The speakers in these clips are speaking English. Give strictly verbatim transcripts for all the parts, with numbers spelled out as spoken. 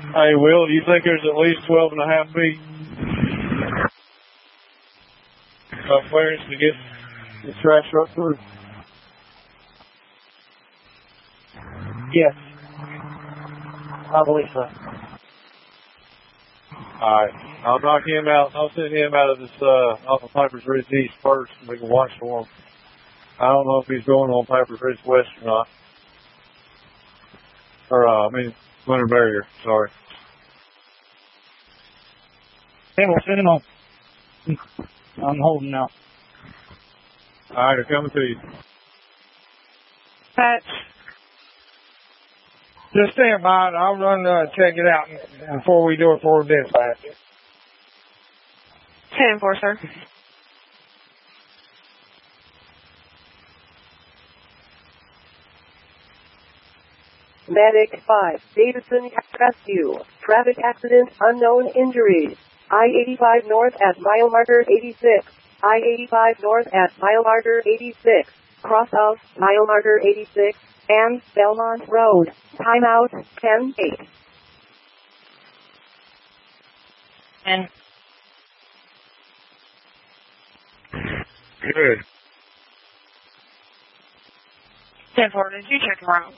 Hey, Will, do you think there's at least twelve and a half feet of clearance to get the trash truck through? Yes. I believe so. Alright. I'll knock him out. I'll send him out of this, uh, off of Piper's Ridge East first and we can watch for him. I don't know if he's going on Piper's Ridge West or not. Or, uh, I mean, Winter Barrier, sorry. Okay, we'll send him on. I'm holding out. Alright, they're coming to you. Patch. Just stand by. I'll run, uh, check it out before we do it for dispatch. ten four, sir. Medic five, Davidson Rescue. Traffic accident, unknown injuries. I eighty-five north at mile marker eighty-six. I eighty-five north at mile marker eighty-six. Cross of mile marker eighty-six and Belmont Road. Timeout ten eight. And Good. ten four, did you check around?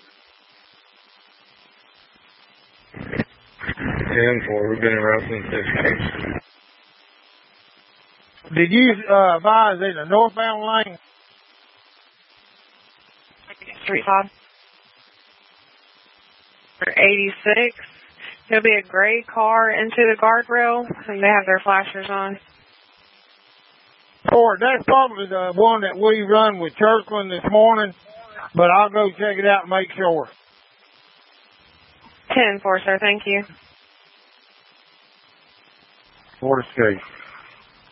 ten four, we've been around since six. Did you, uh, advise in the northbound lane? Street Bob. For eighty-six. There'll be a gray car into the guardrail, and they have their flashers on. Or that's probably the one that we run with Churchland this morning, but I'll go check it out and make sure. ten four, sir. Thank you. Ford Escape.